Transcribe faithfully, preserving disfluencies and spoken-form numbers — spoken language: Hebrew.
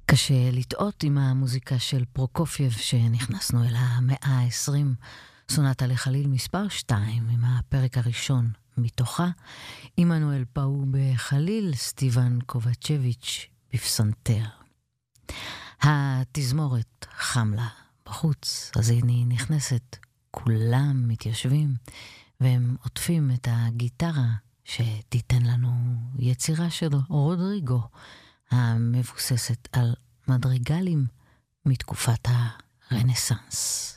קשה לטעות עם המוזיקה של פרוקופייב שנכנסנו אל המאה ה-עשרים, סונטה לחליל מספר שתיים עם הפרק הראשון מתוכה, עמנואל פאו בחליל, סטיבן קובצ'ביץ' בפסנתר. התזמורת חמלה בחוץ, אז הנה היא נכנסת, כולם מתיישבים והם עוטפים את הגיטרה שתיתן לנו יצירה שלו, רודריגו, המבוססת על מדריגלים מתקופת הרנסנס.